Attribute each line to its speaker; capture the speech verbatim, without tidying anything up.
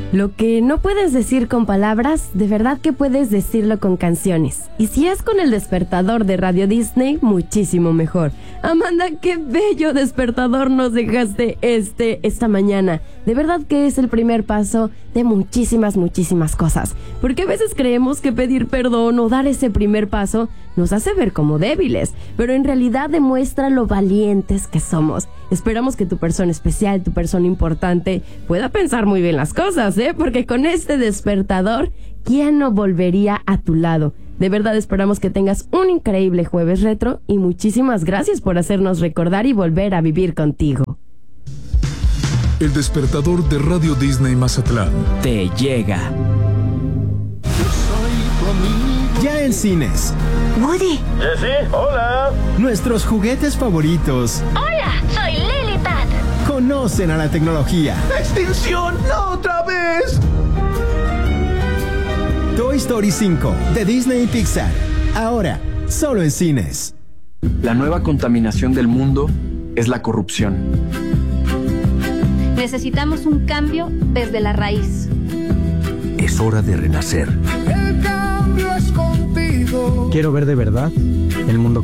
Speaker 1: Lo que no puedes decir con palabras, de verdad que puedes decirlo con canciones. Y si es con el despertador de Radio Disney, muchísimo mejor. Amanda, qué bello despertador nos dejaste este, esta mañana. De verdad que es el primer paso de muchísimas, muchísimas cosas. Porque a veces creemos que pedir perdón o dar ese primer paso nos hace ver como débiles, pero en realidad demuestra lo valientes que somos. Esperamos que tu persona especial, tu persona importante, pueda pensar muy bien las cosas, ¿eh? Porque con este despertador, ¿quién no volvería a tu lado? De verdad esperamos que tengas un increíble jueves retro y muchísimas gracias por hacernos recordar y volver a vivir contigo.
Speaker 2: El despertador de Radio Disney Mazatlán
Speaker 3: te llega.
Speaker 4: Ya en cines.
Speaker 5: Woody.
Speaker 6: Jessie, hola.
Speaker 4: Nuestros juguetes favoritos.
Speaker 5: Hola, soy Lily Pad.
Speaker 4: Conocen a la tecnología.
Speaker 6: ¡Extinción! ¡No otra vez!
Speaker 4: Toy Story cinco de Disney y Pixar. Ahora, solo en cines.
Speaker 3: La nueva contaminación del mundo es la corrupción.
Speaker 7: Necesitamos un cambio desde la raíz.
Speaker 8: Es hora de renacer.
Speaker 9: El cambio es contigo.
Speaker 10: Quiero ver de verdad el mundo